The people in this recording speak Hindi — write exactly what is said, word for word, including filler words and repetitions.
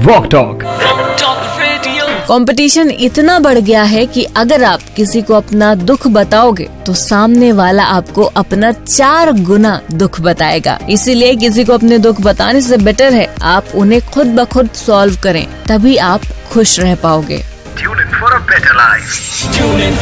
Walk talk. कंपटीशन इतना बढ़ गया है कि अगर आप किसी को अपना दुख बताओगे तो सामने वाला आपको अपना चार गुना दुख बताएगा। इसीलिए किसी को अपने दुख बताने से बेटर है आप उन्हें खुद ब खुद सॉल्व करें, तभी आप खुश रह पाओगे। Tune in for a better life. Tune in